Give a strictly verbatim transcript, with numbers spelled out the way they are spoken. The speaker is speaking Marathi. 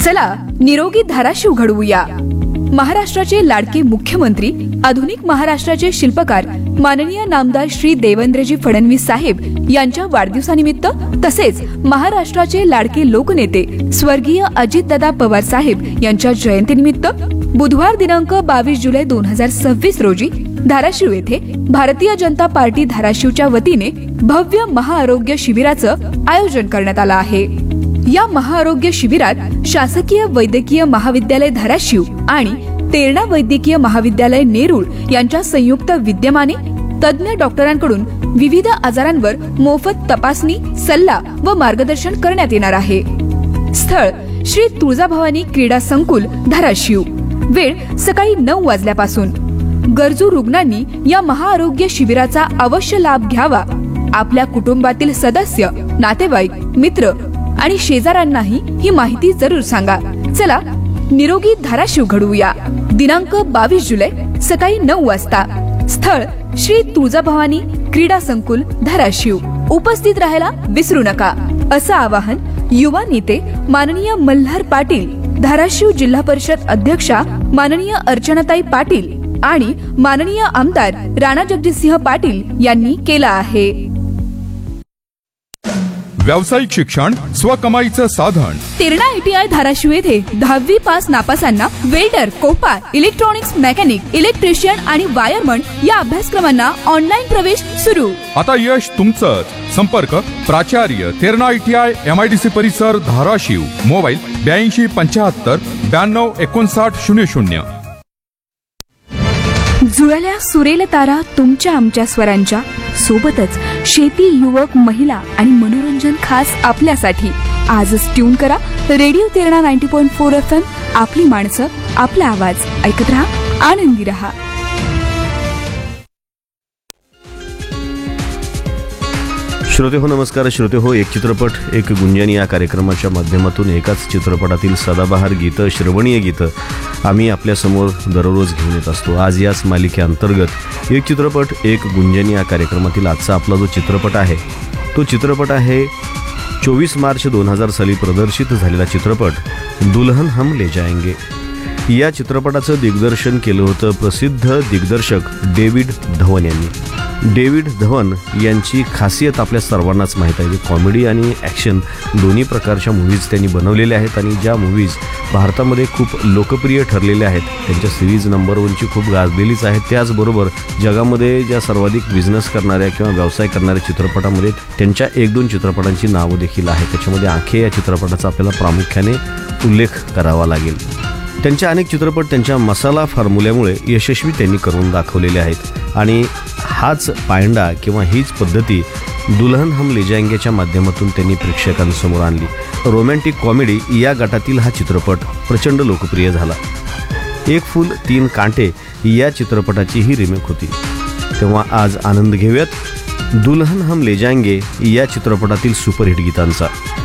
चला निरोगी धाराशिव घडवूया. महाराष्ट्राचे लाडके मुख्यमंत्री, आधुनिक महाराष्ट्राचे शिल्पकार माननीय नामदार श्री देवेंद्रजी फडणवीस साहेब यांच्या वाढदिवसानिमित्त तसेच महाराष्ट्राचे लाडके लोकनेते स्वर्गीय अजितदादा पवार साहेब यांच्या जयंतीनिमित्त बुधवार दिनांक बावीस जुलै दोन हजार सव्वीस रोजी धाराशिव येथे भारतीय जनता पार्टी धाराशिवच्या वतीने भव्य महाआरोग्य शिबिराचं आयोजन करण्यात आलं आहे. या महाआरोग्य शिबिरात शासकीय वैद्यकीय महाविद्यालय धाराशिव आणि तेरणा वैद्यकीय महाविद्यालय नेरूळ यांच्या संयुक्त विद्यमाने तज्ञ डॉक्टरांकडून विविध आजारांवर मोफत तपासणी, सल्ला व मार्गदर्शन करण्यात येणार आहे. स्थळ श्री तुळजाभवानी क्रीडा संकुल धाराशिव. वेळ सकाळी नऊ वाजल्यापासून. गरजू रुग्णांनी या महाआरोग्य शिबिराचा अवश्य लाभ घ्यावा. आपल्या कुटुंबातील सदस्य, नातेवाईक, मित्र आणि शेजाऱ्यांनाही ही माहिती जरूर सांगा. चला निरोगी धाराशिव घडवूया. दिनांक बावीस जुलै सकाळी नऊ वाजता. स्थळ श्री तुळजाभवानी क्रीडा संकुल धाराशिव. उपस्थित राहायला विसरू नका, असं आवाहन युवा नेते माननीय मल्हार पाटील, धाराशिव जिल्हा परिषद अध्यक्षा माननीय अर्चनाताई पाटील आणि माननीय आमदार राणा जगजितसिंह पाटील यांनी केला आहे. व्यावसायिक शिक्षण स्वकमाईचं साधन. तेरणा आयटीआय धाराशिव येथे दहावी pass नापासांना welder, Copa, electronics mechanic, electrician आणि वायरमन या अभ्यासक्रमांना ऑनलाईन प्रवेश सुरू. आता यश तुमचंच. संपर्क प्राचार्य तेरणा आयटीआय एमआयडीसी परिसर धाराशिव. मोबाईल ब्याऐंशी पंच्याहत्तर ब्याण्णव एकोणसाठ शून्य शून्य. जुळल्या सुरेल तारा तुमच्या आमच्या स्वरांच्या सोबतच शेती, युवक, महिला आणि मनोरंजन खास आपल्यासाठी. आजच ट्यून करा radio Terna ninety point four F M. आपली माणसं, आपला आवाज. ऐकत रहा, आनंदी रहा. श्रोते हो नमस्कार. श्रोते हो, एक चित्रपट एक गुंजन या कार्यक्रमाच्या माध्यमातून एकाच चित्रपटातील सदाबहार गीतं, श्रवणीय गीतं आम्ही आपल्यासमोर दररोज घेऊन येत असतो. आज याच मालिकेअंतर्गत एक चित्रपट एक गुंजन या कार्यक्रमातील आजचा आपला जो चित्रपट आहे तो चित्रपट आहे चोवीस मार्च दोन हजार साली प्रदर्शित झालेला चित्रपट दुल्हन हम ले जाएंगे. या चित्रपटाचं दिग्दर्शन केलं होतं प्रसिद्ध दिग्दर्शक डेव्हिड धवन यांनी. डेव्हिड धवन यांची खासियत आपल्या सर्वांनाच माहीत आहे. कॉमेडी आणि ॲक्शन दोन्ही प्रकारच्या मूव्हीज त्यांनी बनवलेल्या आहेत आणि ज्या मूव्हीज भारतामध्ये खूप लोकप्रिय ठरलेल्या आहेत, त्यांच्या सिरीज नंबर वनची खूप गाजलेलीच आहेत. त्याचबरोबर जगामध्ये ज्या सर्वाधिक बिझनेस करणाऱ्या किंवा व्यवसाय करणाऱ्या चित्रपटामध्ये त्यांच्या एक दोन चित्रपटांची नावं देखील आहेत. त्याच्यामध्ये आखे या चित्रपटाचा आपल्याला प्रामुख्याने उल्लेख करावा लागेल. त्यांच्या अनेक चित्रपट त्यांच्या मसाला फॉर्म्युल्यामुळे यशस्वी त्यांनी करून दाखवलेले आहेत आणि हाच पायंडा किंवा हीच पद्धती दुल्हन हम ले जाएंगेच्या माध्यमातून त्यांनी प्रेक्षकांसमोर आणली. रोमॅन्टिक कॉमेडी या गटातील हा चित्रपट प्रचंड लोकप्रिय झाला. एक फूल तीन कांटे या चित्रपटाची ही रिमेक होती. तेव्हा आज आनंद घेऊयात दुल्हन हम ले जाएंगे या चित्रपटातील सुपरहिट गीतांचा.